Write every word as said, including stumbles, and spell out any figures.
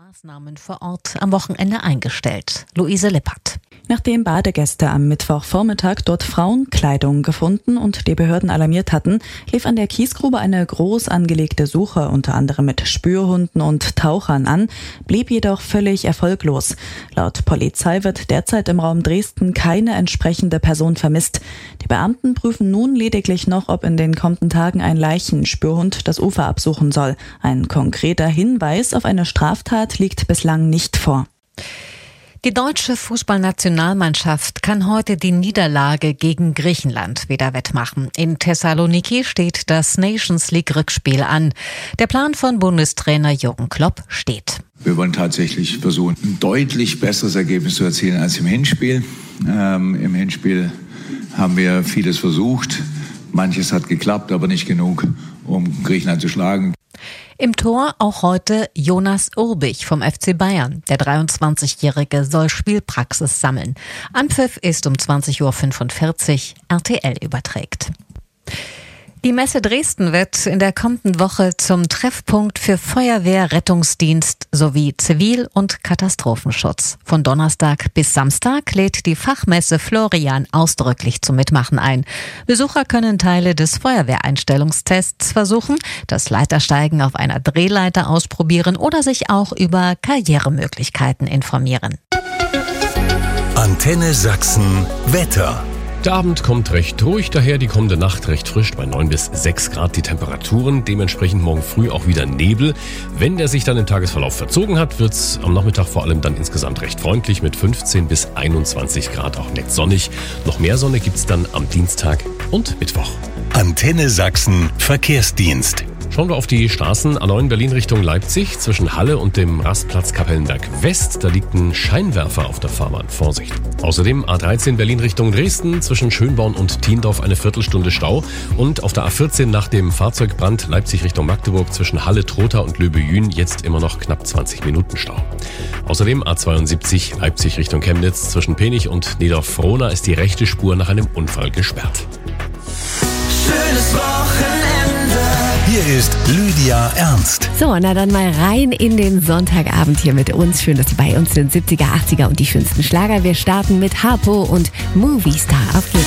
Maßnahmen vor Ort am Wochenende eingestellt. Luise Lippert. Nachdem Badegäste am Mittwochvormittag dort Frauenkleidung gefunden und die Behörden alarmiert hatten, lief an der Kiesgrube eine groß angelegte Suche, unter anderem mit Spürhunden und Tauchern an, blieb jedoch völlig erfolglos. Laut Polizei wird derzeit im Raum Dresden keine entsprechende Person vermisst. Die Beamten prüfen nun lediglich noch, ob in den kommenden Tagen ein Leichenspürhund das Ufer absuchen soll. Ein konkreter Hinweis auf eine Straftat liegt bislang nicht vor. Die deutsche Fußballnationalmannschaft kann heute die Niederlage gegen Griechenland wieder wettmachen. In Thessaloniki steht das Nations-League-Rückspiel an. Der Plan von Bundestrainer Jürgen Klopp steht. Wir wollen tatsächlich versuchen, ein deutlich besseres Ergebnis zu erzielen als im Hinspiel. Ähm, Im Hinspiel haben wir vieles versucht. Manches hat geklappt, aber nicht genug, um Griechenland zu schlagen. Im Tor auch heute Jonas Urbich vom F C Bayern. Der dreiundzwanzigjährige soll Spielpraxis sammeln. Anpfiff ist um zwanzig Uhr fünfundvierzig, R T L überträgt. Die Messe Dresden wird in der kommenden Woche zum Treffpunkt für Feuerwehr, Rettungsdienst sowie Zivil- und Katastrophenschutz. Von Donnerstag bis Samstag lädt die Fachmesse Florian ausdrücklich zum Mitmachen ein. Besucher können Teile des Feuerwehreinstellungstests versuchen, das Leitersteigen auf einer Drehleiter ausprobieren oder sich auch über Karrieremöglichkeiten informieren. Antenne Sachsen Wetter. Der Abend kommt recht ruhig, daher die kommende Nacht recht frisch bei neun bis sechs Grad die Temperaturen. Dementsprechend morgen früh auch wieder Nebel. Wenn der sich dann im Tagesverlauf verzogen hat, wird es am Nachmittag vor allem dann insgesamt recht freundlich mit fünfzehn bis einundzwanzig Grad, auch nett sonnig. Noch mehr Sonne gibt's dann am Dienstag und Mittwoch. Antenne Sachsen Verkehrsdienst. Schauen wir auf die Straßen A neun Berlin Richtung Leipzig zwischen Halle und dem Rastplatz Kapellenberg West. Da liegt ein Scheinwerfer auf der Fahrbahn. Vorsicht. Außerdem A dreizehn Berlin Richtung Dresden zwischen Schönborn und Thiendorf eine Viertelstunde Stau. Und auf der A vierzehn nach dem Fahrzeugbrand Leipzig Richtung Magdeburg zwischen Halle, Trotha und Löbejün jetzt immer noch knapp zwanzig Minuten Stau. Außerdem A zweiundsiebzig Leipzig Richtung Chemnitz zwischen Penich und Niederfrohna ist die rechte Spur nach einem Unfall gesperrt. Schönes Wochenende. Hier ist Lydia Ernst. So, na dann mal rein in den Sonntagabend hier mit uns. Schön, dass Sie bei uns sind. siebziger, achtziger und die schönsten Schlager. Wir starten mit Harpo und Movie Star. Auf geht's.